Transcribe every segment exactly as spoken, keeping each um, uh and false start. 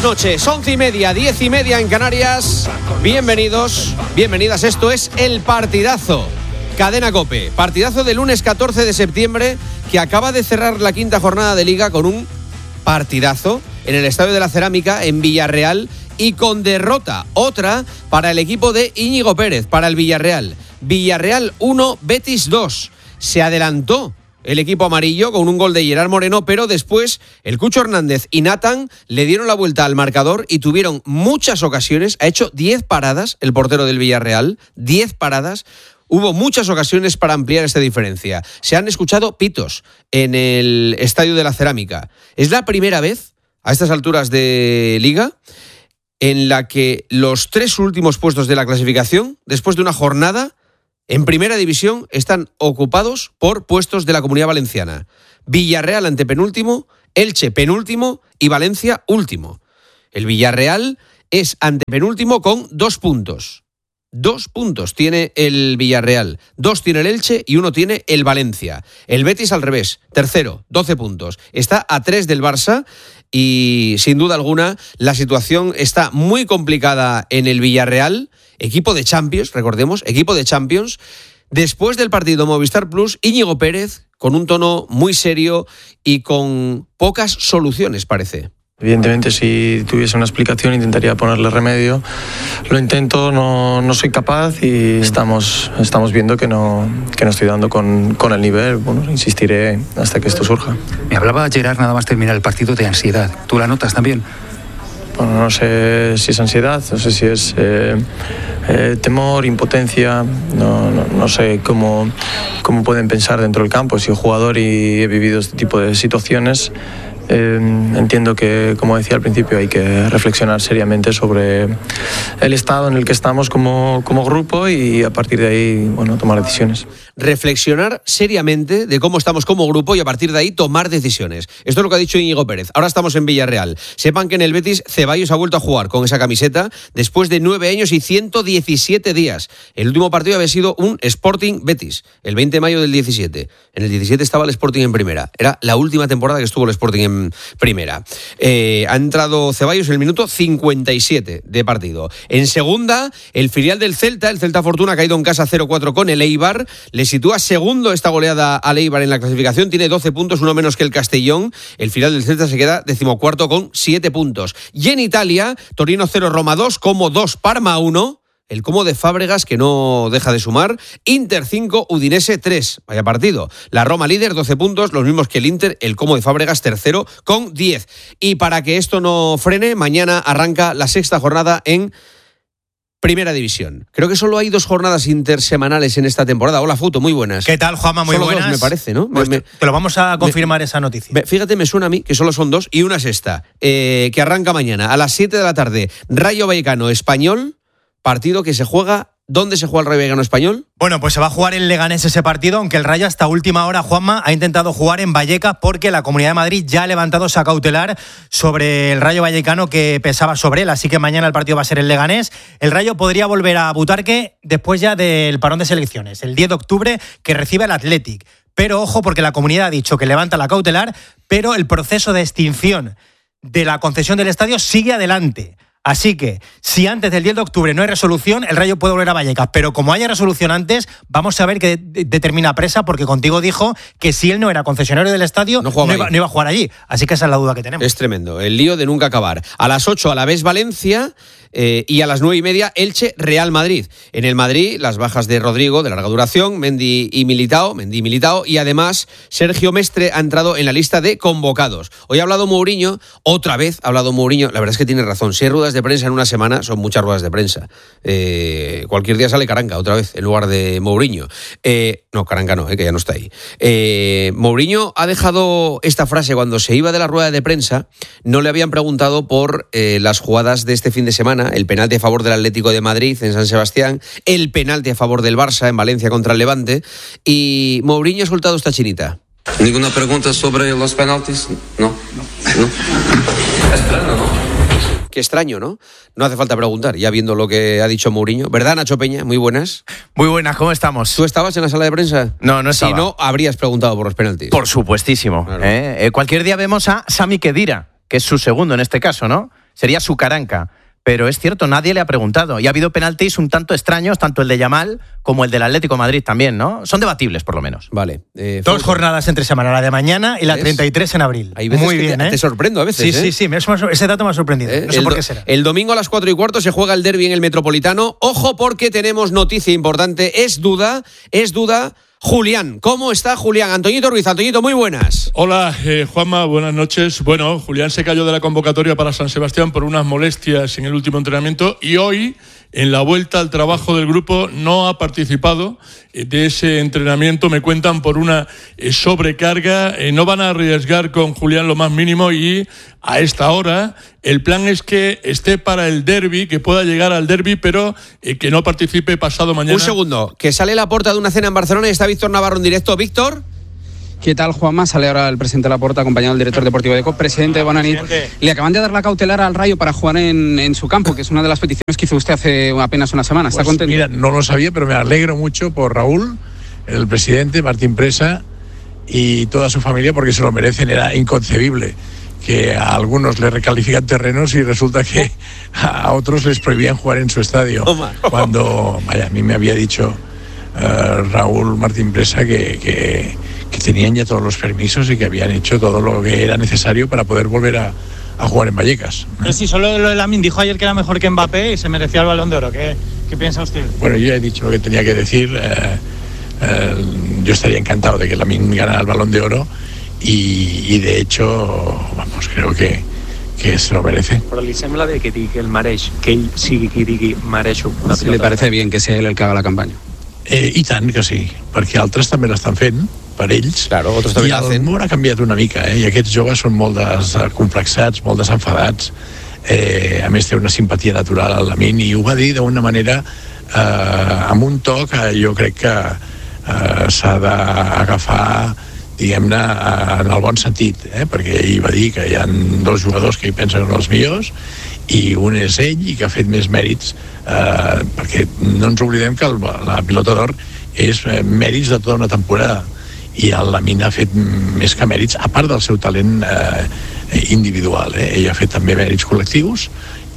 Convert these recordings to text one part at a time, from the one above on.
noches, once y media, diez y media en Canarias. Bienvenidos, bienvenidas. Esto es El Partidazo, Cadena COPE. Partidazo del lunes catorce de septiembre, que acaba de cerrar la quinta jornada de Liga con un partidazo en el Estadio de la Cerámica, en Villarreal, y con derrota, otra para el equipo de Íñigo Pérez, para el Villarreal. Villarreal uno, Betis dos. Se adelantó el equipo amarillo con un gol de Gerard Moreno, pero después el Cucho Hernández y Nathan le dieron la vuelta al marcador y tuvieron muchas ocasiones. Ha hecho diez paradas el portero del Villarreal, diez paradas. Hubo muchas ocasiones para ampliar esta diferencia. Se han escuchado pitos en el Estadio de la Cerámica. Es la primera vez a estas alturas de Liga en la que los tres últimos puestos de la clasificación, después de una jornada en Primera División, están ocupados por puestos de la Comunidad Valenciana. Villarreal antepenúltimo, Elche penúltimo y Valencia último. El Villarreal es antepenúltimo con dos puntos. Dos puntos tiene el Villarreal, dos tiene el Elche y uno tiene el Valencia. El Betis al revés, tercero, doce puntos. Está a tres del Barça y sin duda alguna la situación está muy complicada en el Villarreal. Equipo de Champions, recordemos, equipo de Champions. Después del partido Movistar Plus, Íñigo Pérez, con un tono muy serio y con pocas soluciones, parece. Evidentemente, si tuviese una explicación intentaría ponerle remedio. Lo intento, no, no soy capaz y estamos, estamos viendo que no, que no estoy dando con, con el nivel. Bueno, insistiré hasta que esto surja. Me hablaba Gerard nada más terminar el partido de ansiedad. ¿Tú la notas también? Bueno, no sé si es ansiedad, no sé si es eh, eh, temor, impotencia, no, no, no sé cómo, cómo pueden pensar dentro del campo. He sido jugador y he vivido este tipo de situaciones. Eh, entiendo que, como decía al principio, hay que reflexionar seriamente sobre el estado en el que estamos como, como grupo y a partir de ahí, bueno, tomar decisiones. Reflexionar seriamente de cómo estamos como grupo y a partir de ahí tomar decisiones. Esto es lo que ha dicho Íñigo Pérez. Ahora estamos en Villarreal. Sepan que en el Betis Ceballos ha vuelto a jugar con esa camiseta después de nueve años y ciento diecisiete días. El último partido había sido un Sporting Betis, el veinte de mayo del diecisiete. En el diecisiete estaba el Sporting en primera. Era la última temporada que estuvo el Sporting en primera. Eh, ha entrado Ceballos en el minuto cincuenta y siete de partido. En segunda, el filial del Celta, el Celta Fortuna, ha caído en casa cero cuatro con el Eibar. Le sitúa segundo esta goleada al Eibar en la clasificación. Tiene doce puntos, uno menos que el Castellón. El filial del Celta se queda decimocuarto con siete puntos. Y en Italia, Torino cero, Roma dos, Como dos, Parma uno. El Como de Fábregas, que no deja de sumar. Inter cinco, Udinese tres. Vaya partido. La Roma líder, doce puntos, los mismos que el Inter. El Como de Fábregas tercero con diez. Y para que esto no frene, mañana arranca la sexta jornada en Primera División. Creo que solo hay dos jornadas intersemanales en esta temporada. Hola, Futo, muy buenas. ¿Qué tal, Juanma? Muy solo buenas. Dos, me parece, ¿no? Pues me, te lo vamos a confirmar me, esa noticia. Fíjate, me suena a mí que solo son dos y una es esta, eh, que arranca mañana a las siete de la tarde. Rayo Vallecano Español. Partido que se juega. ¿Dónde se juega el Rayo Vallecano Español? Bueno, pues se va a jugar en Leganés ese partido, aunque el Rayo hasta última hora, Juanma, ha intentado jugar en Vallecas porque la Comunidad de Madrid ya ha levantado esa cautelar sobre el Rayo Vallecano que pesaba sobre él, así que mañana el partido va a ser en Leganés. El Rayo podría volver a Butarque después ya del parón de selecciones, el diez de octubre, que recibe al Athletic. Pero ojo, porque la Comunidad ha dicho que levanta la cautelar, pero el proceso de extinción de la concesión del estadio sigue adelante. Así que, si antes del diez de octubre no hay resolución, el Rayo puede volver a Vallecas. Pero como haya resolución antes, vamos a ver qué de- determina Presa, porque contigo dijo que si él no era concesionario del estadio, no, no, iba, no iba a jugar allí. Así que esa es la duda que tenemos. Es tremendo, el lío de nunca acabar. A las ocho a la vez Valencia eh, y a las nueve y media Elche Real Madrid. En el Madrid, las bajas de Rodrigo, de larga duración, Mendy y Militao, Mendy y Militao, y además Sergio Mestre ha entrado en la lista de convocados. Hoy ha hablado Mourinho, otra vez ha hablado Mourinho, la verdad es que tiene razón, si hay ruedas de prensa en una semana, son muchas ruedas de prensa. Eh, cualquier día sale Caranca otra vez, en lugar de Mourinho. Eh, no, Caranca no, eh, que ya no está ahí. Eh, Mourinho ha dejado esta frase cuando se iba de la rueda de prensa, no le habían preguntado por eh, las jugadas de este fin de semana, el penalti a favor del Atlético de Madrid en San Sebastián, el penalti a favor del Barça en Valencia contra el Levante, y Mourinho ha soltado esta chinita. ¿Ninguna pregunta sobre los penaltis? No. No. ¿No? Extraño, ¿no? Qué extraño, ¿no? No hace falta preguntar, ya viendo lo que ha dicho Mourinho. ¿Verdad, Nacho Peña? Muy buenas. Muy buenas, ¿cómo estamos? ¿Tú estabas en la sala de prensa? No, no estaba. Si no, habrías preguntado por los penaltis. Por supuestísimo. Claro. ¿eh? Eh, cualquier día vemos a Sami Khedira, que es su segundo en este caso, ¿no? sería su caranca. Pero es cierto, nadie le ha preguntado. Y ha habido penaltis un tanto extraños, tanto el de Yamal como el del Atlético de Madrid también, ¿no? Son debatibles, por lo menos. Vale. Eh, Dos jornadas entre semana, la de mañana y la treinta y tres en abril. Hay veces Muy que bien, te, ¿eh? te sorprendo a veces, Sí, ¿eh? sí, sí, eso me- ese dato me ha sorprendido. ¿Eh? No sé el, por do- qué será. el domingo a las cuatro y cuarto se juega el derbi en el Metropolitano. Ojo porque tenemos noticia importante. Es duda, es duda. Julián, ¿cómo está Julián? Antoñito Ruiz, Antoñito, muy buenas. Hola, eh, Juanma, buenas noches. Bueno, Julián se cayó de la convocatoria para San Sebastián por unas molestias en el último entrenamiento y hoy, en la vuelta al trabajo del grupo, no ha participado de ese entrenamiento. Me cuentan por una eh, sobrecarga. Eh, no van a arriesgar con Julián lo más mínimo y a esta hora el plan es que esté para el derbi, que pueda llegar al derbi, pero eh, que no participe pasado mañana. Un segundo, que sale la puerta de una cena en Barcelona y está Víctor Navarro en directo. Víctor. ¿Qué tal, Juanma? Sale ahora el presidente Laporta, acompañado del director deportivo de C O P. Presidente, buenas noches. Le acaban de dar la cautelar al Rayo para jugar en, en su campo, que es una de las peticiones que hizo usted hace apenas una semana. ¿Está Pues, contento? Mira, no lo sabía, pero me alegro mucho por Raúl, el presidente, Martín Presa y toda su familia, porque se lo merecen. Era inconcebible que a algunos le recalifican terrenos y resulta que a otros les prohibían jugar en su estadio. Cuando, vaya, a mí me había dicho uh, Raúl Martín Presa que... que que tenían ya todos los permisos y que habían hecho todo lo que era necesario para poder volver a, a jugar en Vallecas. Pero si solo lo de Lamine dijo ayer que era mejor que Mbappé y se merecía el Balón de Oro. ¿Qué, qué piensa usted? Bueno, yo ya he dicho lo que tenía que decir. Eh, eh, yo estaría encantado de que Lamine ganara el Balón de Oro y, y de hecho, vamos, creo que, que se lo merece. Però li sembla bé que digui que el mereix, que ell sigui qui digui mereixo una Si le parece bien que sea él el que haga la campaña. Eh, I tant que sí, perquè altres també l'estan fent per ells. Claro, otros també I el món ha canviat una mica, eh? I aquests joves són molt descomplexats, molt desenfadats. Eh, a més té una simpatia natural a Lamine i ho va dir d'una manera eh, amb un to que jo crec que eh, s'ha d'agafar, diguem-ne, en el bon sentit, eh? Perquè ell va dir que hi ha dos jugadors que hi pensen que són els millors i un és ell i que ha fet més mèrits, eh, perquè no ens oblidem que el, la pilota d'or és eh, mèrits de tota una temporada i el Lamine ha fet més que mèrits, a part del seu talent eh, individual, eh? Ell ha fet també mèrits col·lectius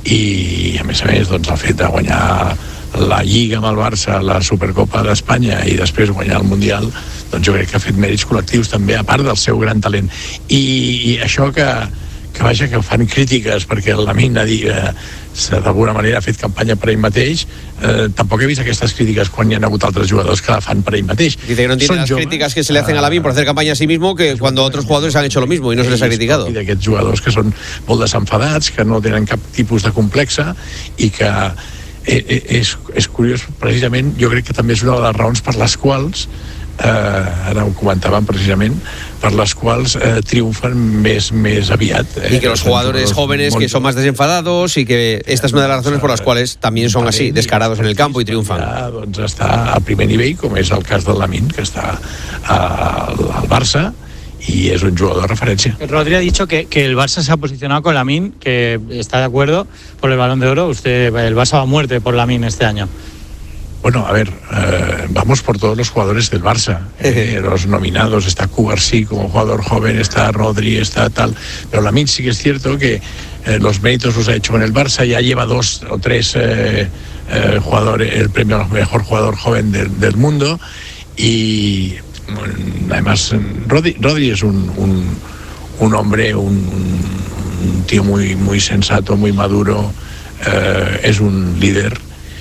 i a més a més doncs, el fet de guanyar la Lliga amb el Barça, la Supercopa d'Espanya i després guanyar el Mundial, doncs jo crec que ha fet mèrits col·lectius també, a part del seu gran talent. I, i això que que vaja, que fan crítiques perquè el Lamine ha dit eh, d'alguna manera ha fet campanya per ell mateix, eh, tampoc he vist aquestes crítiques quan hi ha hagut altres jugadors que la fan per ell mateix. Dice que no entiende Són las joves, críticas que se le hacen a Lamine por hacer campaña a sí mismo que cuando otros jugadores han hecho lo mismo y no se les ha criticado. I d'aquests jugadors que són molt desenfadats, que no tenen cap tipus de complexa i que eh, eh, és, és curiós, precisament, jo crec que també és una de les raons per les quals eh, ara ho comentàvem precisament, per les quals eh, triomfen més, més aviat. Eh, y que los jugadores jóvenes que son más desenfadados y que esta es una de las razones por las cuales también son así, descarados en el campo y triunfan. Ja, doncs està a primer nivell, com és el cas del Lamine, que està al, al Barça y es un jugador de referencia. Rodri ha dicho que, que el Barça se ha posicionado con Lamine, que está de acuerdo por el Balón de Oro. Usted, el Barça va a muerte por Lamine este año. Bueno, a ver, eh, vamos por todos los jugadores del Barça, eh, los nominados. Está Cubarsí como jugador joven, está Rodri, está tal. Pero Lamine sí que es cierto que eh, los méritos los ha hecho en el Barça, ya lleva dos o tres eh, eh, jugadores, el premio al mejor jugador joven del, del mundo. Y además, Rodri, Rodri es un, un, un hombre, un, un tío muy, muy sensato, muy maduro, eh, es un líder.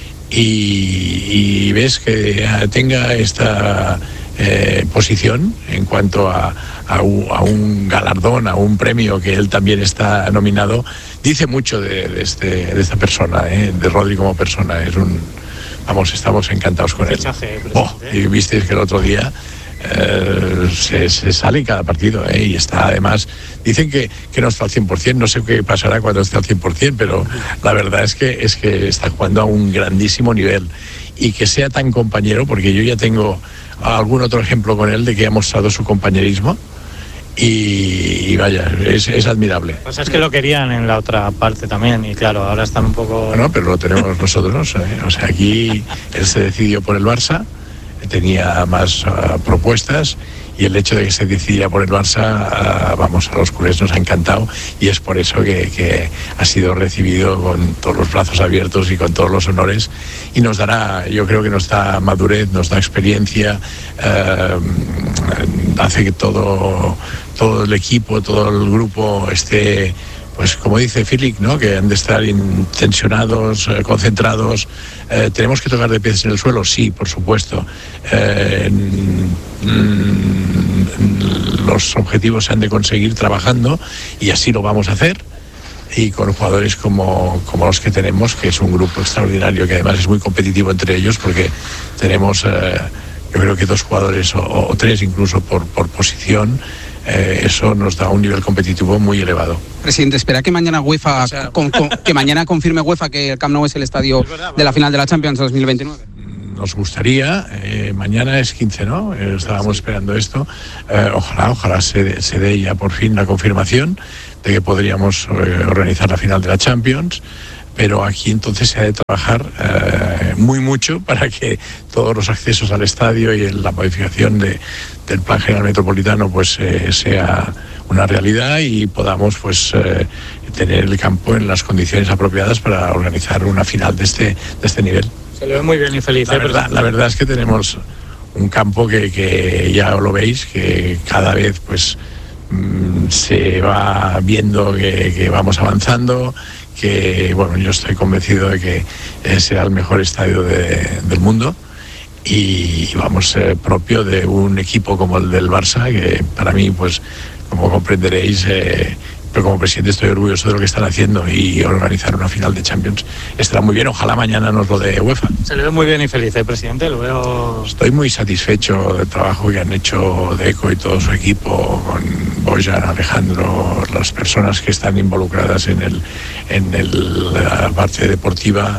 Y, y ves que tenga esta eh, posición en cuanto a, a, un, a un galardón, a un premio que él también está nominado, dice mucho de, de, este, de esta persona, eh, de Rodri como persona. Es un, vamos, estamos encantados con él. Oh, y visteis que el otro día eh, se, se sale en cada partido, eh, y está además, dicen que, que no está al cien por ciento, no sé qué pasará cuando esté al cien por ciento, pero la verdad es que, es que está jugando a un grandísimo nivel y que sea tan compañero, porque yo ya tengo algún otro ejemplo con él de que ha mostrado su compañerismo y, y vaya, es, es admirable. Pues es que lo querían en la otra parte también y claro, ahora están un poco... Bueno, pero lo tenemos nosotros, eh, o sea, aquí él se decidió por el Barça, tenía más uh, propuestas y el hecho de que se decidiera por el Barça, uh, vamos, a los culés nos ha encantado, y es por eso que, que ha sido recibido con todos los brazos abiertos y con todos los honores, y nos dará, yo creo que nos da madurez, nos da experiencia, uh, hace que todo, todo el equipo, todo el grupo esté, pues como dice Philipp, ¿no? Que han de estar tensionados, eh, concentrados. Eh, ¿Tenemos que tocar de pies en el suelo? Sí, por supuesto. Eh, mm, los objetivos se han de conseguir trabajando, y así lo vamos a hacer. Y con jugadores como, como los que tenemos, que es un grupo extraordinario, que además es muy competitivo entre ellos, porque tenemos, eh, yo creo que dos jugadores o, o tres incluso por, por posición. Eh, eso nos da un nivel competitivo muy elevado. Presidente, espera que mañana UEFA o sea, con, con, que mañana confirme UEFA que el Camp Nou es el estadio de la final de la Champions dos mil veintinueve. Nos gustaría, eh, mañana es quince, ¿no? Eh, estábamos esperando esto. Eh, ojalá, ojalá se, se dé ya por fin la confirmación de que podríamos eh, organizar la final de la Champions. Pero aquí entonces se ha de trabajar eh, muy mucho para que todos los accesos al estadio y la modificación de, del plan general metropolitano pues eh, sea una realidad, y podamos pues eh, tener el campo en las condiciones apropiadas para organizar una final de este, de este nivel. Se le ve muy bien y feliz. La verdad, la verdad es que tenemos un campo que, que ya lo veis, que cada vez pues mmm, se va viendo que, que vamos avanzando, que bueno, yo estoy convencido de que eh, será el mejor estadio de, del mundo, y vamos, eh, propio de un equipo como el del Barça, que para mí, pues como comprenderéis, eh, pero como presidente estoy orgulloso de lo que están haciendo, y organizar una final de Champions estará muy bien. Ojalá mañana nos lo dé UEFA. Se le ve muy bien y feliz, ¿eh, presidente? Lo veo... Estoy muy satisfecho del trabajo que han hecho Deco y todo su equipo, con Bojan, Alejandro, las personas que están involucradas en, el, en el, la parte deportiva,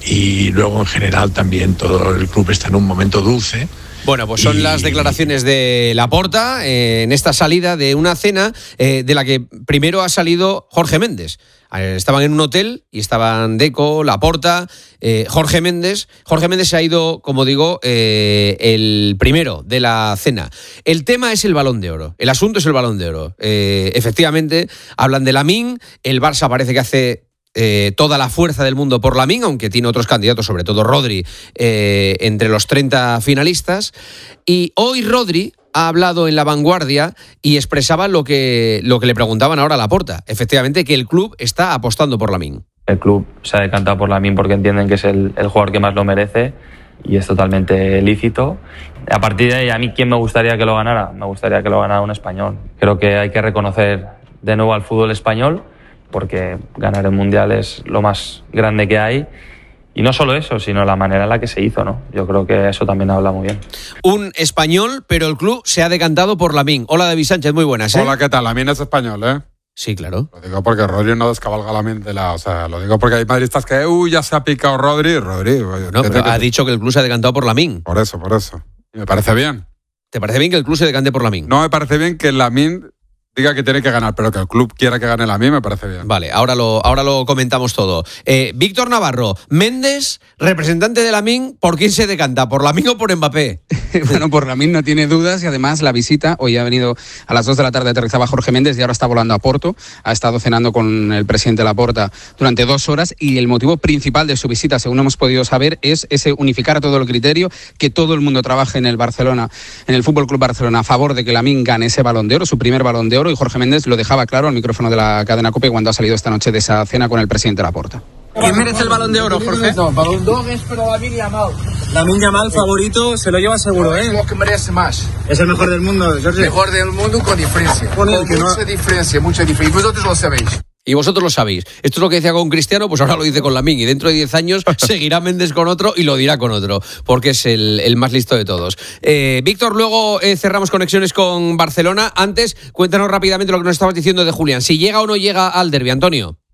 y luego en general también todo el club está en un momento dulce. Bueno, pues son y... las declaraciones de Laporta eh, en esta salida de una cena eh, de la que primero ha salido Jorge Méndez. Eh, estaban en un hotel y estaban Deco, Laporta, eh, Jorge Méndez. Jorge Méndez se ha ido, como digo, eh, el primero de la cena. El tema es el Balón de Oro. El asunto es el Balón de Oro. Eh, efectivamente, hablan de Lamine. El Barça parece que hace... Eh, toda la fuerza del mundo por Lamine, aunque tiene otros candidatos, sobre todo Rodri, eh, entre los treinta finalistas. Y hoy Rodri ha hablado en La Vanguardia y expresaba lo que, lo que le preguntaban ahora a Laporta. Efectivamente, que el club está apostando por Lamine. El club se ha decantado por Lamine porque entienden que es el, el jugador que más lo merece, y es totalmente lícito. A partir de ahí, a mí, ¿quién me gustaría que lo ganara? Me gustaría que lo ganara un español. Creo que hay que reconocer de nuevo al fútbol español, porque ganar el Mundial es lo más grande que hay. Y no solo eso, sino la manera en la que se hizo, ¿no? Yo creo que eso también habla muy bien. Un español, pero el club se ha decantado por Lamine. Hola, David Sánchez, muy buenas, ¿eh? Hola, ¿qué tal? Lamine es español, ¿eh? Sí, claro. Lo digo porque Rodri no descabalga la mente, la, o sea, lo digo porque hay madridistas que, uy, ya se ha picado Rodri, Rodri. No, pero ha dicho que el club se ha decantado por Lamine. Por eso, por eso. Y me parece bien. ¿Te parece bien que el club se decante por Lamine? No me parece bien que Lamine diga que tiene que ganar, pero que el club quiera que gane Lamine me parece bien. Vale, ahora lo, ahora lo comentamos todo. Eh, Víctor Navarro, Méndez, representante de Lamine, ¿por quién se decanta? ¿Por Lamine o por Mbappé? Bueno, por Lamine no tiene dudas, y además la visita, hoy ha venido a las dos de la tarde, aterrizaba Jorge Méndez y ahora está volando a Porto, ha estado cenando con el presidente Laporta durante dos horas, y el motivo principal de su visita, según hemos podido saber, es ese unificar todo el criterio, que todo el mundo trabaje en el Barcelona, en el Fútbol Club Barcelona, a favor de que Lamine gane ese Balón de Oro, su primer Balón de Oro, y Jorge Méndez lo dejaba claro al micrófono de la cadena COPE cuando ha salido esta noche de esa cena con el presidente Laporta. ¿Quién merece el Balón de Oro, Jorge? No, Balón de Oro es para Lamine Yamal. Lamine Yamal, favorito, se lo lleva seguro, ¿eh? Lo que merece más. Es el mejor del mundo, Jorge. Mejor del mundo con diferencia. Con, con mucha no... diferencia, mucha diferencia. Y vosotros lo sabéis. Y vosotros lo sabéis. Esto es lo que decía con Cristiano, pues ahora lo dice con Lamine. Y dentro de diez años seguirá Méndez con otro y lo dirá con otro, porque es el, el más listo de todos. Eh, Víctor, luego eh, cerramos conexiones con Barcelona. Antes, cuéntanos rápidamente lo que nos estabas diciendo de Julián. Si llega o no llega al derbi, Antonio.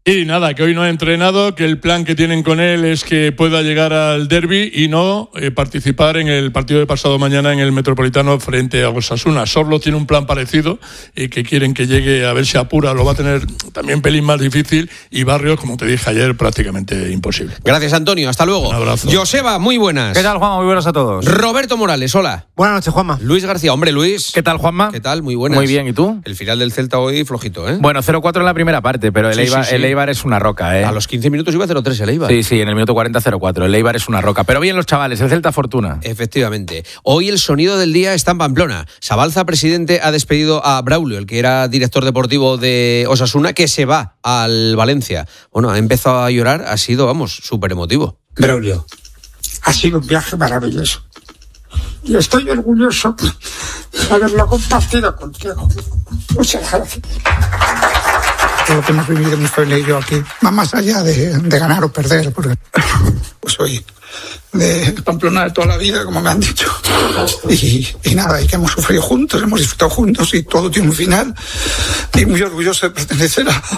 Y nada, que hoy no ha entrenado, que el plan que tienen con él es que pueda llegar al derbi y no eh, participar en el partido de pasado mañana en el Metropolitano frente a Osasuna. Sorlo tiene un plan parecido y que quieren que llegue, a ver si apura, lo va a tener también pelín más difícil, y Barrios, como te dije ayer, prácticamente imposible. Gracias, Antonio, hasta luego. Un abrazo. Joseba, muy buenas. ¿Qué tal, Juanma? Muy buenas a todos. Roberto Morales, hola. Buenas noches, Juanma. Luis García, hombre, Luis. ¿Qué tal, Juanma? ¿Qué tal? Muy buenas. Muy bien, ¿y tú? El final del Celta hoy flojito, ¿eh? Bueno, cero cuatro en la primera parte, pero el, Sí, Eibar, sí, sí. el Eibar es una roca, ¿eh? A los quince minutos iba cero tres el Eibar. Sí, sí, en el minuto cuarenta cero cuatro. El Eibar es una roca. Pero bien los chavales, el Celta fortuna. Efectivamente. Hoy el sonido del día está en Pamplona. Sabalza, presidente, ha despedido a Braulio, el que era director deportivo de Osasuna, que se va al Valencia. Bueno, ha empezado a llorar, ha sido, vamos, súper emotivo. Braulio, ha sido un viaje maravilloso. Y estoy orgulloso de haberlo compartido contigo. Muchas gracias. Lo que hemos vivido mi familia y yo aquí va más allá de, de ganar o perder, porque pues soy de Pamplona de toda la vida, como me han dicho, y, y nada, y que hemos sufrido juntos, hemos disfrutado juntos y todo tiene un final, y muy orgulloso de pertenecer a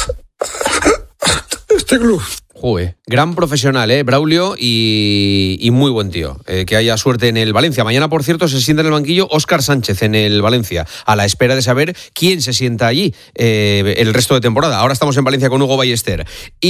este club. Joder, gran profesional, ¿eh? Braulio, y, y muy buen tío. Eh, que haya suerte en el Valencia. Mañana, por cierto, se sienta en el banquillo Óscar Sánchez en el Valencia, a la espera de saber quién se sienta allí eh, el resto de temporada. Ahora estamos en Valencia con Hugo Ballester.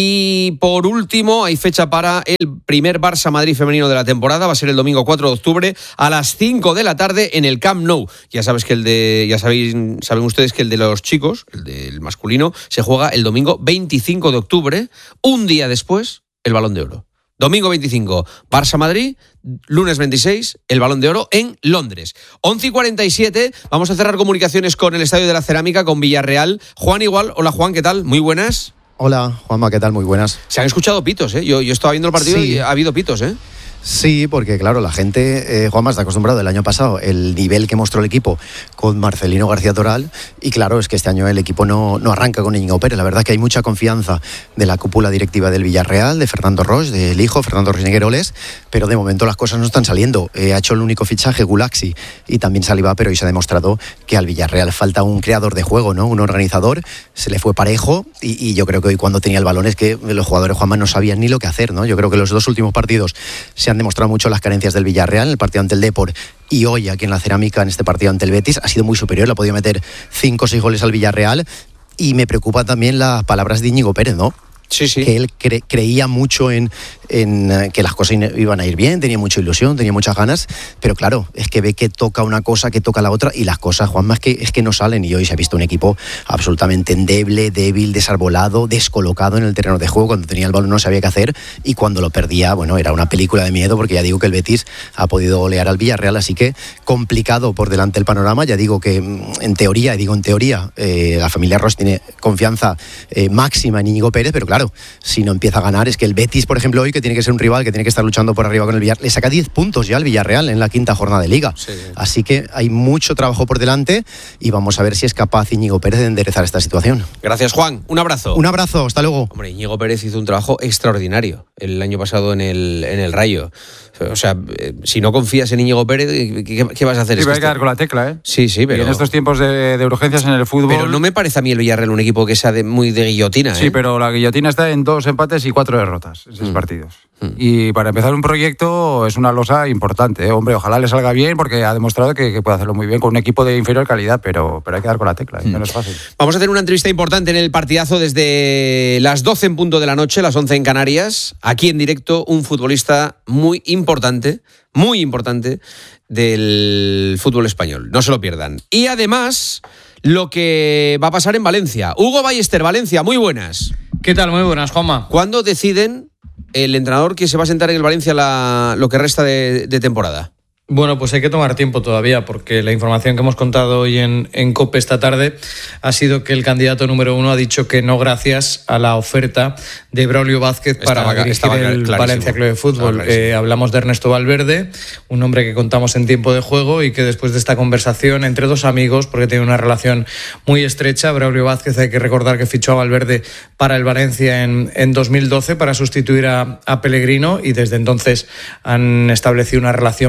Y por último, hay fecha para el primer Barça-Madrid femenino de la temporada. Va a ser el domingo cuatro de octubre a las cinco de la tarde en el Camp Nou. Ya sabes que el de, ya sabéis, saben ustedes que el de los chicos, el del masculino, se juega el domingo veinticinco de octubre, un día de después, el Balón de Oro. Domingo veinticinco, Barça-Madrid, lunes veintiséis, el Balón de Oro en Londres. once y cuarenta y siete, vamos a cerrar comunicaciones con el Estadio de la Cerámica, con Villarreal. Juan Igual, hola Juan, ¿qué tal? Muy buenas. Hola, Juanma, ¿qué tal? Muy buenas. Se han escuchado pitos, ¿eh? Yo, yo estaba viendo el partido Sí. y ha habido pitos, ¿eh? Sí, porque claro, la gente, eh, Juanma, está acostumbrado el año pasado, el nivel que mostró el equipo con Marcelino García Toral, y claro, es que este año el equipo no, no arranca con Íñigo Pérez. La verdad que hay mucha confianza de la cúpula directiva del Villarreal, de Fernando Roig, del hijo, Fernando Roig Negueroles, pero de momento las cosas no están saliendo. Eh, ha hecho el único fichaje Gulaxi y también Saliba, pero hoy se ha demostrado que al Villarreal falta un creador de juego, ¿no? Un organizador. Se le fue parejo y, y yo creo que hoy cuando tenía el balón es que los jugadores, Juanma, no sabían ni lo que hacer, ¿no? Yo creo que los dos últimos partidos se han demostrado mucho las carencias del Villarreal, en el partido ante el Depor y hoy aquí en la Cerámica, en este partido ante el Betis. Ha sido muy superior, le ha podido meter cinco o seis goles al Villarreal, y me preocupan también las palabras de Íñigo Pérez, ¿no? Sí, sí. Que él cre- creía mucho en, en uh, que las cosas iban a ir bien, tenía mucha ilusión, tenía muchas ganas, pero claro, es que ve que toca una cosa, que toca la otra, y las cosas, Juanma, es que, es que no salen, y hoy se ha visto un equipo absolutamente endeble, débil, desarbolado, descolocado en el terreno de juego. Cuando tenía el balón no sabía qué hacer, y cuando lo perdía, bueno, era una película de miedo, porque ya digo que el Betis ha podido golear al Villarreal, así que complicado por delante el panorama. Ya digo que en teoría, y digo en teoría, eh, la familia Roig tiene confianza eh, máxima en Íñigo Pérez, pero claro, si no empieza a ganar, es que el Betis, por ejemplo, hoy, que tiene que ser un rival, que tiene que estar luchando por arriba con el Villarreal, le saca diez puntos ya al Villarreal en la quinta jornada de Liga. Sí. Así que hay mucho trabajo por delante y vamos a ver si es capaz Íñigo Pérez de enderezar esta situación. Gracias, Juan. Un abrazo. Un abrazo, hasta luego. Hombre, Íñigo Pérez hizo un trabajo extraordinario el año pasado en el, en el Rayo. O sea, eh, si no confías en Íñigo Pérez, ¿qué, qué vas a hacer? Sí, es va que a quedar con la tecla, ¿eh? Sí, sí, pero... Y en estos tiempos de, de urgencias en el fútbol... Pero no me parece a mí el Villarreal un equipo que sea de, muy de guillotina, ¿eh? Sí, pero la guillotina está en dos empates y cuatro derrotas en seis mm. partidos. Mm. Y para empezar un proyecto es una losa importante, ¿eh? Hombre, ojalá le salga bien, porque ha demostrado que, que puede hacerlo muy bien con un equipo de inferior calidad, pero, pero hay que dar con la tecla, ¿eh? Mm. No es fácil. Vamos a hacer una entrevista importante en el partidazo desde las doce en punto de la noche, las once en Canarias. Aquí en directo, un futbolista muy importante, muy importante del fútbol español. No se lo pierdan. Y además, lo que va a pasar en Valencia. Hugo Ballester, Valencia, muy buenas. ¿Qué tal? Muy buenas, Juanma. ¿Cuándo deciden el entrenador que se va a sentar en el Valencia la, lo que resta de, de temporada? Bueno, pues hay que tomar tiempo todavía, porque la información que hemos contado hoy en, en COPE esta tarde ha sido que el candidato número uno ha dicho que no gracias a la oferta de Braulio Vázquez para estaba, dirigir estaba el Valencia Club de Fútbol. Eh, hablamos de Ernesto Valverde, un hombre que contamos en tiempo de juego y que después de esta conversación entre dos amigos, porque tiene una relación muy estrecha, Braulio Vázquez, hay que recordar que fichó a Valverde para el Valencia en, en dos mil doce para sustituir a, a Pellegrino, y desde entonces han establecido una relación personal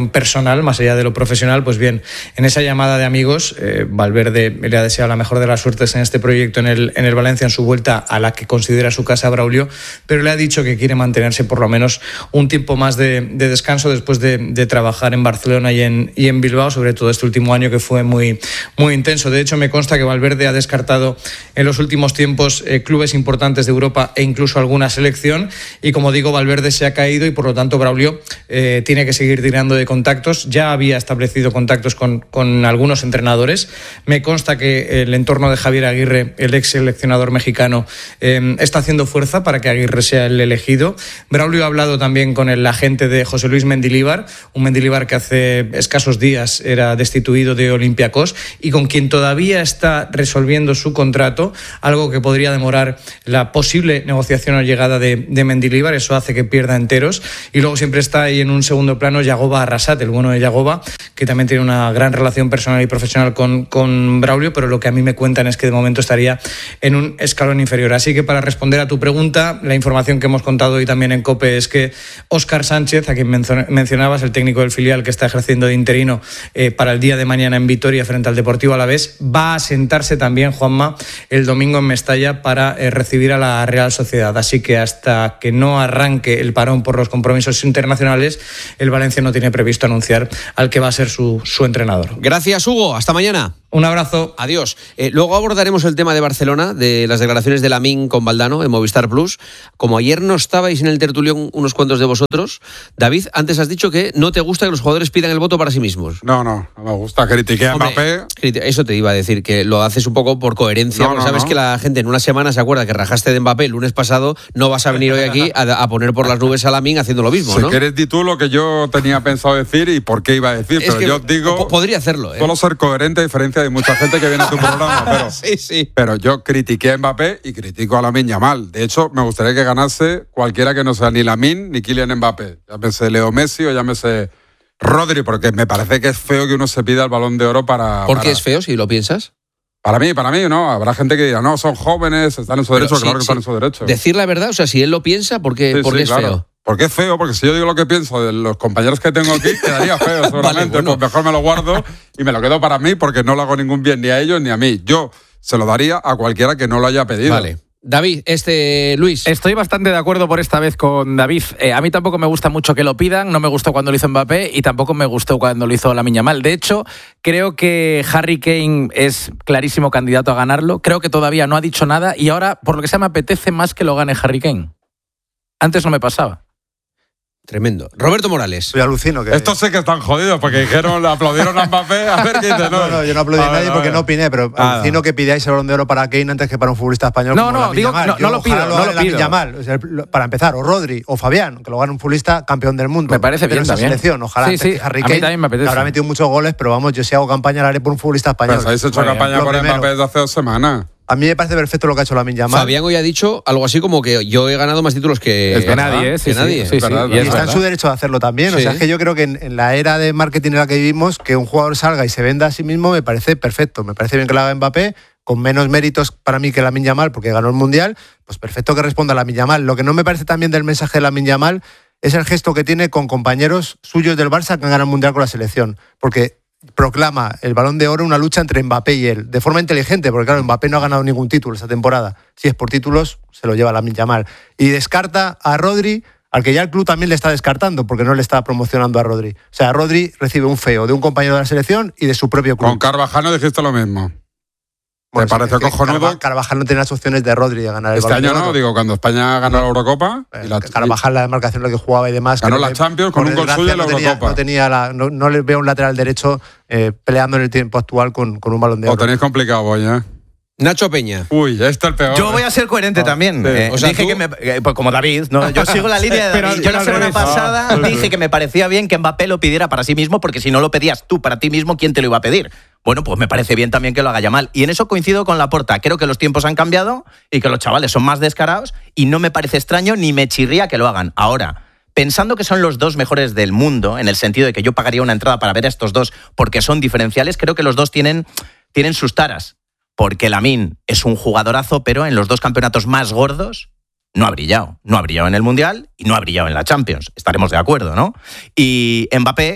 personal, más allá de lo profesional, pues bien, en esa llamada de amigos, eh, Valverde le ha deseado la mejor de las suertes en este proyecto en el, en el Valencia, en su vuelta a la que considera su casa Braulio, pero le ha dicho que quiere mantenerse por lo menos un tiempo más de, de descanso después de, de trabajar en Barcelona y en, y en Bilbao, sobre todo este último año que fue muy, muy intenso. De hecho, me consta que Valverde ha descartado en los últimos tiempos eh, clubes importantes de Europa e incluso alguna selección, y como digo, Valverde se ha caído y por lo tanto Braulio eh, tiene que seguir tirando de contactos. Ya había establecido contactos con, con algunos entrenadores. Me consta que el entorno de Javier Aguirre, el ex seleccionador mexicano, eh, está haciendo fuerza para que Aguirre sea el elegido. Braulio ha hablado también con el agente de José Luis Mendilibar, un Mendilibar que hace escasos días era destituido de Olympiacos y con quien todavía está resolviendo su contrato, algo que podría demorar la posible negociación o llegada de, de Mendilibar. Eso hace que pierda enteros. Y luego siempre está ahí en un segundo plano Yagoba Arrasat, el bueno de Yagoba, que también tiene una gran relación personal y profesional con, con Braulio, pero lo que a mí me cuentan es que de momento estaría en un escalón inferior. Así que para responder a tu pregunta, la información que hemos contado hoy también en COPE es que Óscar Sánchez, a quien mencionabas, el técnico del filial que está ejerciendo de interino eh, para el día de mañana en Vitoria frente al Deportivo Alavés, va a sentarse también, Juanma, el domingo en Mestalla para eh, recibir a la Real Sociedad. Así que hasta que no arranque el parón por los compromisos internacionales, el Valencia no tiene previsto anunciar al que va a ser su, su entrenador. Gracias, Hugo. Hasta mañana. Un abrazo. Adiós. Eh, luego abordaremos el tema de Barcelona, de las declaraciones de Lamine con Valdano en Movistar Plus. Como ayer no estabais en el tertulión unos cuantos de vosotros, David, antes has dicho que no te gusta que los jugadores pidan el voto para sí mismos. No, no, no me gusta. Critiqué a Mbappé. Eso te iba a decir, que lo haces un poco por coherencia, no, porque no, sabes no. que la gente en una semana se acuerda que rajaste de Mbappé el lunes pasado, no vas a venir hoy aquí a, a poner por las nubes a Lamine haciendo lo mismo, si ¿no? Si quieres, di tú lo que yo tenía pensado decir y por qué iba a decir, es pero que yo digo... Podría hacerlo, ¿eh? Solo ser coherente a diferencia de mucha gente que viene a tu programa, pero, sí, sí. pero yo critiqué a Mbappé y critico a Lamine Yamal. De hecho, me gustaría que ganase cualquiera que no sea ni Lamine ni Kylian Mbappé. Llámese Leo Messi o llámese Rodri, porque me parece que es feo que uno se pida el Balón de Oro para... ¿Por qué para... es feo, si lo piensas? Para mí, para mí, ¿no? Habrá gente que dirá, no, son jóvenes, están en su derecho, Pero, claro sí, que sí. están en su derecho. Decir la verdad, o sea, si él lo piensa, ¿por qué, Sí, ¿por qué sí, es claro. feo? Porque es feo, porque si yo digo lo que pienso de los compañeros que tengo aquí, quedaría feo seguramente. Vale, bueno. Pues mejor me lo guardo y me lo quedo para mí porque no le hago ningún bien ni a ellos ni a mí. Yo se lo daría a cualquiera que no lo haya pedido. Vale. David, este Luis. Estoy bastante de acuerdo por esta vez con David. Eh, a mí tampoco me gusta mucho que lo pidan, no me gustó cuando lo hizo Mbappé y tampoco me gustó cuando lo hizo Lamine Yamal. De hecho, creo que Harry Kane es clarísimo candidato a ganarlo. Creo que todavía no ha dicho nada y ahora, por lo que sea, me apetece más que lo gane Harry Kane. Antes no me pasaba. Tremendo. Roberto Morales. Yo alucino que... Estos sí que están jodidos porque dijeron, le aplaudieron a Mbappé. A ver qué dice, no. No, no, yo no aplaudí a, a nadie porque no opiné, pero ah, alucino que pidáis el Balón de Oro para Kane antes que para un futbolista español. No, como no, digo, no, no lo pido, lo no lo pido. Yamal, o sea, para empezar, o Rodri, o Fabián, que lo gane un futbolista campeón del mundo. Me parece bien también. Selección, ojalá. Sí, sí, que Harry a mí Kane, también me apetece. Que habrá metido muchos goles, pero vamos, yo si hago campaña la haré por un futbolista español. Pues habéis hecho vale, campaña por Mbappé desde hace dos semanas. A mí me parece perfecto lo que ha hecho Lamine Yamal. Fabián hoy ha dicho algo así como que yo he ganado más títulos que, es que nadie, ¿eh? Sí, que sí, nadie. Sí, sí, sí, y, y está en su derecho de hacerlo también. Sí. O sea, es que yo creo que en, en la era de marketing en la que vivimos, que un jugador salga y se venda a sí mismo me parece perfecto. Me parece bien que lo haga Mbappé, con menos méritos para mí que Lamine Yamal, porque ganó el Mundial, pues perfecto que responda a Lamine Yamal. Lo que no me parece también del mensaje de Lamine Yamal es el gesto que tiene con compañeros suyos del Barça que han ganado el Mundial con la selección. Porque proclama el Balón de Oro una lucha entre Mbappé y él, de forma inteligente, porque claro, Mbappé no ha ganado ningún título esta temporada. Si es por títulos, se lo lleva Lamine Yamal. Y descarta a Rodri, al que ya el club también le está descartando, porque no le está promocionando a Rodri. O sea, Rodri recibe un feo de un compañero de la selección y de su propio club. Con Carvajal no dijiste lo mismo. Bueno, me parece es que cojonudo. Carvajal no tiene las opciones de Rodri de ganar el este Balón de año Oro. no, digo, cuando España ganó la Eurocopa. Eh, y la, Carvajal, la demarcación en la que jugaba y demás. Ganó que la no, Champions con un gol suyo en la no tenía, Eurocopa. No, tenía la, no, no le veo un lateral derecho eh, peleando en el tiempo actual con, con un Balón de Oro. Lo tenéis complicado, voy, ¿eh? Nacho Peña. Uy, este es el peor. Yo voy a ser coherente ah, también. Sí. Eh, o sea, dije tú... que me, eh, pues como David, ¿no? Yo sigo la línea de David. Pero, yo la semana revés. pasada ah, dije que me parecía bien que Mbappé lo pidiera para sí mismo, porque si no lo pedías tú para ti mismo, ¿quién te lo iba a pedir? Bueno, pues me parece bien también que lo haga Yamal. Y en eso coincido con Laporta. Creo que los tiempos han cambiado y que los chavales son más descarados y no me parece extraño ni me chirría que lo hagan. Ahora, pensando que son los dos mejores del mundo, en el sentido de que yo pagaría una entrada para ver a estos dos porque son diferenciales, creo que los dos tienen, tienen sus taras. Porque Lamine es un jugadorazo, pero en los dos campeonatos más gordos no ha brillado. No ha brillado en el Mundial y no ha brillado en la Champions. Estaremos de acuerdo, ¿no? Y Mbappé,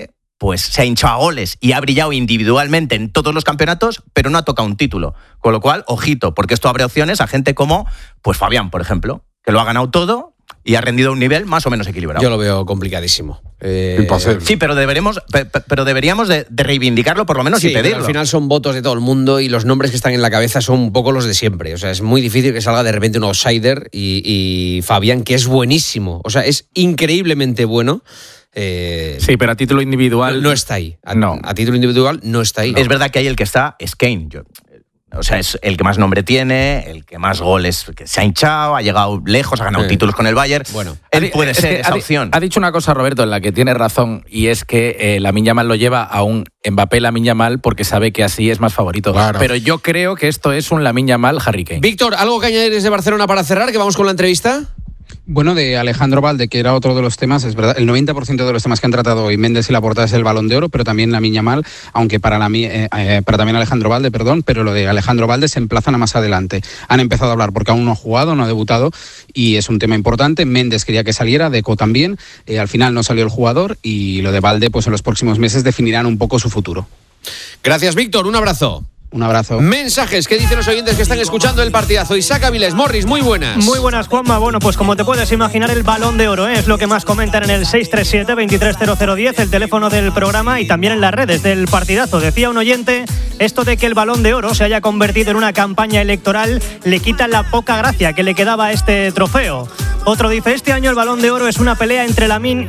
pues se ha hinchado a goles y ha brillado individualmente en todos los campeonatos, pero no ha tocado un título. Con lo cual, ojito, porque esto abre opciones a gente como pues Fabián, por ejemplo, que lo ha ganado todo y ha rendido a un nivel más o menos equilibrado. Yo lo veo complicadísimo. Eh, sí, pero deberemos, pero deberíamos de, de reivindicarlo por lo menos sí, y pedirlo. Al final son votos de todo el mundo y los nombres que están en la cabeza son un poco los de siempre. O sea, es muy difícil que salga de repente un outsider y, y Fabián, que es buenísimo. O sea, es increíblemente bueno. Eh, sí, pero a título individual no, no está ahí. A, no. a título individual no está ahí. Es verdad que ahí el que está es Kane. Yo, o sea, es el que más nombre tiene, el que más goles que se ha hinchado, ha llegado lejos, ha ganado eh. títulos con el Bayern. Bueno, él puede ser esa ha, opción. Ha dicho una cosa, Roberto, en la que tiene razón, y es que eh, Lamine Yamal lo lleva a un Mbappé Lamine Yamal porque sabe que así es más favorito. Claro. Pero yo creo que esto es un Lamine Yamal Harry Kane. Víctor, ¿algo que añadir desde Barcelona para cerrar? Que vamos con la entrevista. Bueno, de Alejandro Valde, que era otro de los temas, es verdad, el noventa por ciento de los temas que han tratado hoy Méndez y Laporta es el Balón de Oro, pero también Lamine Yamal, aunque para, la, eh, eh, para también Alejandro Valde, perdón, pero lo de Alejandro Valde se emplazan a más adelante. Han empezado a hablar porque aún no ha jugado, no ha debutado y es un tema importante. Méndez quería que saliera, Deco también, eh, al final no salió el jugador y lo de Valde, pues en los próximos meses definirán un poco su futuro. Gracias, Víctor, un abrazo. Un abrazo. Mensajes, ¿qué dicen los oyentes que están escuchando el partidazo? Isaac Avilés, Morris, muy buenas. Muy buenas, Juanma. Bueno, pues como te puedes imaginar, el Balón de Oro, ¿eh? Es lo que más comentan en el seis tres siete, veintitrés cero cero diez, el teléfono del programa y también en las redes del partidazo. Decía un oyente, esto de que el Balón de Oro se haya convertido en una campaña electoral le quita la poca gracia que le quedaba a este trofeo. Otro dice, este año el Balón de Oro es una pelea entre Lamine